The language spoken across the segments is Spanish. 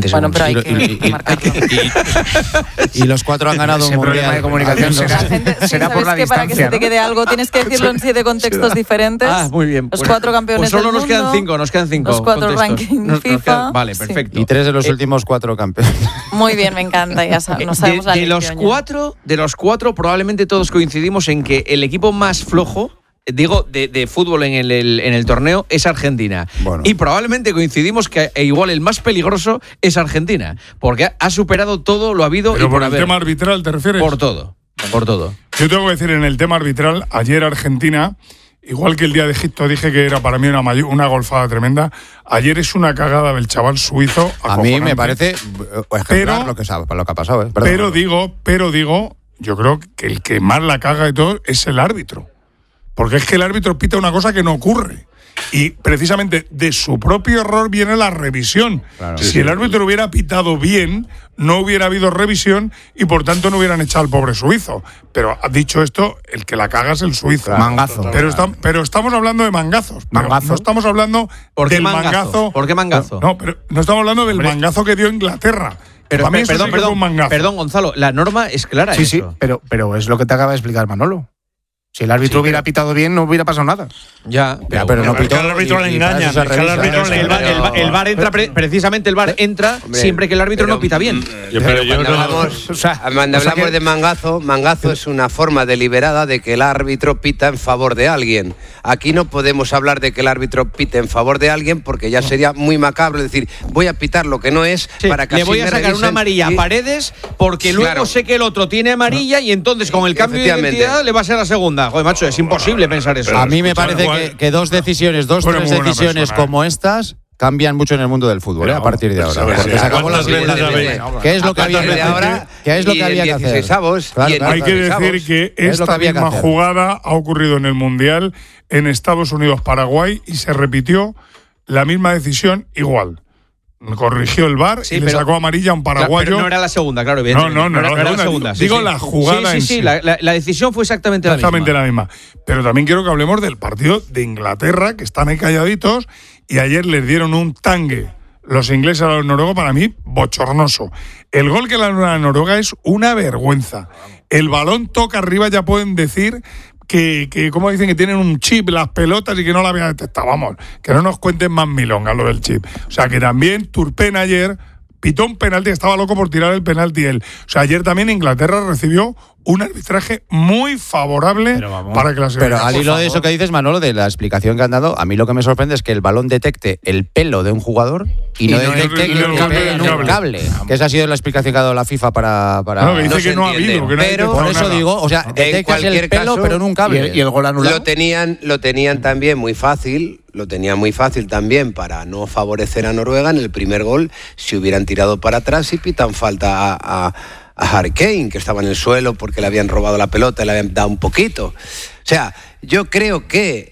Bueno, pero hay que marcarlo. Y los 4 han ganado un mundial de comunicación será por la distancia, para que se te quede algo tienes que decirlo en 7 contextos diferentes. Muy bien. Los 4 campeones pues solo del mundo. nos quedan 5. Los 4 rankings FIFA. Vale, perfecto. Y 3 de los últimos 4 campeones. Muy bien, me encanta, ya sabes. No sabemos la lección de los 4 probablemente todos coincidimos en que el equipo más flojo, digo, de fútbol en el torneo es Argentina. Bueno. Y probablemente coincidimos que igual el más peligroso es Argentina, porque ha superado todo lo habido. Pero y por el tema arbitral, ¿te refieres? Por todo. Yo tengo que decir, en el tema arbitral, ayer Argentina, igual que el día de Egipto dije que era para mí una golfada tremenda, ayer es una cagada del chaval suizo. A mí me parece ejemplar lo que ha pasado. Pero digo, yo creo que el que más la caga de todo es el árbitro. Porque es que el árbitro pita una cosa que no ocurre. Y precisamente de su propio error viene la revisión. Claro, si el árbitro hubiera pitado bien, no hubiera habido revisión y por tanto no hubieran echado al pobre suizo. Pero dicho esto, el que la caga es el suizo. Claro, mangazo. Pero estamos hablando de mangazos. No estamos hablando del mangazo. ¿Por qué mangazo? No, pero no estamos hablando del mangazo que dio Inglaterra. Pero perdón, Gonzalo, la norma es clara. Sí, pero es lo que te acaba de explicar Manolo. Si el árbitro hubiera pitado bien, no hubiera pasado nada. Ya, pero no pitó. El árbitro le engaña. El VAR entra, precisamente el VAR entra siempre que el árbitro no pita bien. Cuando hablamos de mangazo es una forma deliberada de que el árbitro pita en favor de alguien. Aquí no podemos hablar de que el árbitro pite en favor de alguien porque ya sería muy macabro decir, voy a pitar lo que no es para que le voy a sacar una amarilla a Paredes porque luego sé que el otro tiene amarilla y entonces con el cambio de identidad le va a ser la segunda. Joder, macho, es imposible pensar eso. A mí me parece que dos tres decisiones como estas cambian mucho en el mundo del fútbol, a partir de ahora. Porque se acabó la segunda. ¿Qué es lo que había que hacer? Hay que decir que esta misma jugada ha ocurrido en el Mundial en Estados Unidos-Paraguay y se repitió la misma decisión igual. Corrigió el VAR y le sacó amarilla a un paraguayo. Pero no era la segunda, claro, evidentemente. No era la segunda. Digo la jugada en sí. La decisión fue exactamente la misma. Pero también quiero que hablemos del partido de Inglaterra, que están ahí calladitos, y ayer les dieron un tangue los ingleses a los noruegos, para mí, bochornoso. El gol que la Noruega es una vergüenza. El balón toca arriba, ya pueden decir que como dicen que tienen un chip las pelotas y que no la habían detectado. Vamos, que no nos cuenten más milongas lo del chip. O sea, que también Turpin ayer pitó un penalti, estaba loco por tirar el penalti él. O sea, ayer también Inglaterra recibió un arbitraje muy favorable para clasificar. Pero al hilo de eso que dices, Manolo, de la explicación que han dado, a mí lo que me sorprende es que el balón detecte el pelo de un jugador y no detecte que el pelo en un cable. Que esa ha sido la explicación que ha dado la FIFA para no, que dice que no ha habido. Pero por eso digo, o sea, detectas el pelo pero en un cable. Y el gol anulado. Lo tenían también muy fácil. Lo tenían muy fácil también para no favorecer a Noruega en el primer gol si hubieran tirado para atrás y pitan falta a Harry Kane, que estaba en el suelo porque le habían robado la pelota y le habían dado un poquito. O sea, yo creo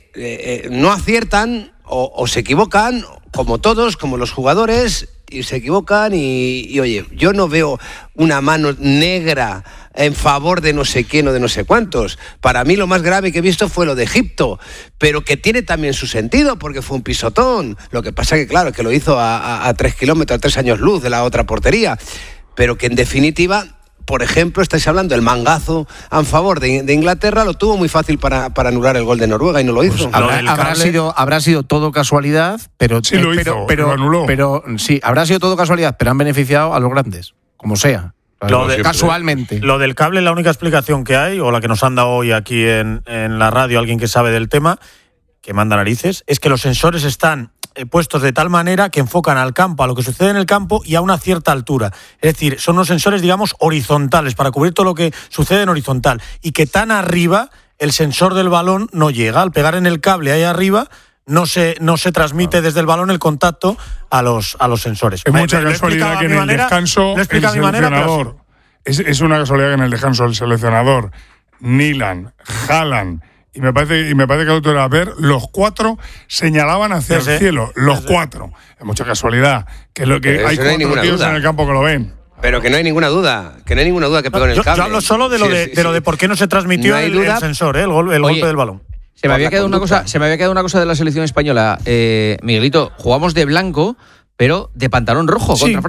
que no aciertan o se equivocan, como todos, como los jugadores, y se equivocan y oye, yo no veo una mano negra en favor de no sé quién o de no sé cuántos. Para mí lo más grave que he visto fue lo de Egipto, pero que tiene también su sentido porque fue un pisotón. Lo que pasa que claro, que lo hizo a 3 kilómetros, a 3 años luz de la otra portería, pero que en definitiva, por ejemplo, estáis hablando del mangazo en favor de Inglaterra, lo tuvo muy fácil para anular el gol de Noruega y no lo hizo. Pues habrá sido todo casualidad, pero sí lo hizo, lo anuló. Pero sí, habrá sido todo casualidad, pero han beneficiado a los grandes, como sea. Casualmente. Lo del cable, la única explicación que hay, o la que nos han dado hoy aquí en la radio, alguien que sabe del tema, que manda narices, es que los sensores están puestos de tal manera que enfocan al campo, a lo que sucede en el campo y a una cierta altura. Es decir, son unos sensores, digamos, horizontales, para cubrir todo lo que sucede en horizontal. Y que tan arriba el sensor del balón no llega. Al pegar en el cable ahí arriba, no se transmite desde el balón el contacto a los sensores. Es mucha casualidad que en el descanso el seleccionador, es una casualidad que en el descanso el seleccionador, Nyland, Haaland y me parece que el otro era ver, los 4 señalaban hacia el cielo, los 4. Es mucha casualidad que lo que hay 4 tíos en el campo que lo ven. Pero que no hay ninguna duda, que pegó en el cable. Yo hablo solo de lo de por qué no se transmitió el sensor, el golpe del balón. Se me había quedado una cosa de la selección española. Miguelito, jugamos de blanco, pero de pantalón rojo contra Francia.